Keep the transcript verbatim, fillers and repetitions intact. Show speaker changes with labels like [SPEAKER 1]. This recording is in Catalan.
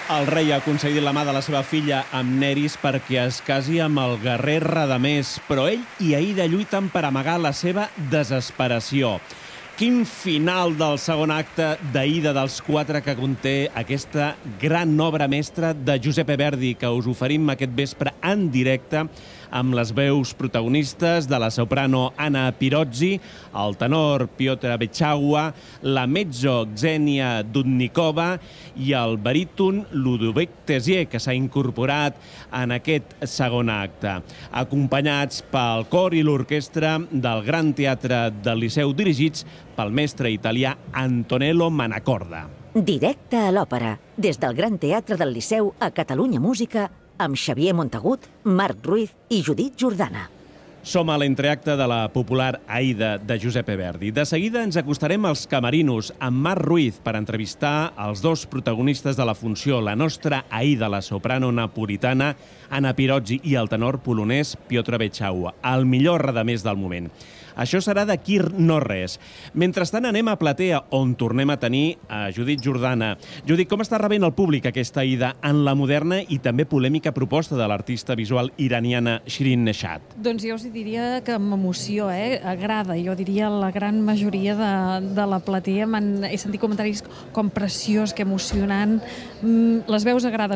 [SPEAKER 1] El rei ha concedit la mà de la seva filla amb Neris perquè es casi amb el guerrer Radamés, però ell i Aida lluiten per amagar la seva desesperació. Quin final del segon acte d'Aida dels quatre que conté aquesta gran obra mestra de Giuseppe Verdi que us oferim aquest vespre en directe amb les veus protagonistes de la soprano Anna Pirozzi, el tenor Piotr Beczała, la mezzo Xenia Dudnikova i el baríton Ludovic Tessier, que s'ha incorporat en aquest segon acte, acompanyats pel cor i l'orquestra del Gran Teatre del Liceu, dirigits pel mestre italià Antonello Manacorda.
[SPEAKER 2] Directe a l'òpera, des del Gran Teatre del Liceu a Catalunya Música, amb Xavier Montagut, Marc Ruiz i Judit Jordana.
[SPEAKER 1] Som a l'entreacte de la popular Aida de Giuseppe Verdi. De seguida ens acostarem als camerinos amb Marc Ruiz per entrevistar els dos protagonistes de la funció, la nostra Aida, la soprano napolitana Anna Pirozzi, i el tenor polonès Piotr Beczała, el millor radamés del moment. Això serà d'aquí no res. Mentrestant anem a Platea, on tornem a tenir a Judit Jordana. Judit, com està rebent el públic aquesta Aida en la moderna i també polèmica proposta de l'artista visual iraniana Shirin Neshat?
[SPEAKER 3] Doncs jo us diria que amb emoció, eh? Agrada. Jo diria la gran majoria de, de la platea. He sentit comentaris com preciós, que emocionant. Les veus agraden.